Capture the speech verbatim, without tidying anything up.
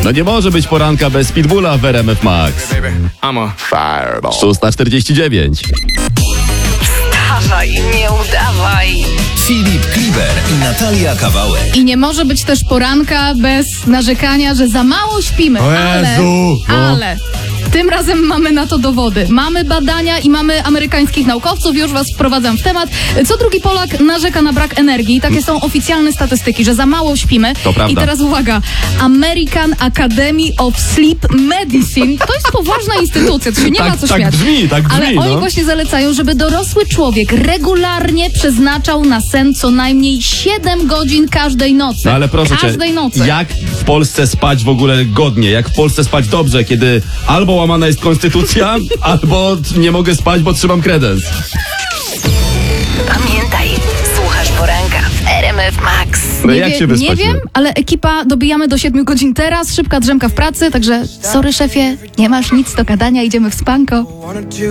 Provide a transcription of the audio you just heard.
No nie może być poranka bez Pitbulla w R M F Max. szósta czterdzieści dziewięć. Wstawaj, nie udawaj. Filip Kliber i Natalia Kawałek. I nie może być też poranka bez narzekania, że za mało śpimy. O ale, Jezu, no. ale tym razem mamy na to dowody. Mamy badania i mamy amerykańskich naukowców. Już was wprowadzam w temat. Co drugi Polak narzeka na brak energii. Takie są oficjalne statystyki, że za mało śpimy. To prawda. I teraz uwaga. American Academy of Sleep Medicine. To jest poważna instytucja. To się nie Tak- ma co tak śmiać. brzmi, tak brzmi, Ale oni no. właśnie zalecają, żeby dorosły człowiek regularnie przeznaczał na sen co najmniej siedem godzin każdej nocy. No ale proszę każdej cię, nocy. jak w Polsce spać w ogóle godnie? Jak w Polsce spać dobrze, kiedy albo łamana jest konstytucja, albo nie mogę spać, bo trzymam kredens. Pamiętaj, słuchasz poranka w R M F Max. No Nie, jak wie, się wyspać? nie wiem, ale ekipa dobijamy do siedmiu godzin teraz, szybka drzemka w pracy, także sorry szefie, nie masz nic do gadania, idziemy w spanko.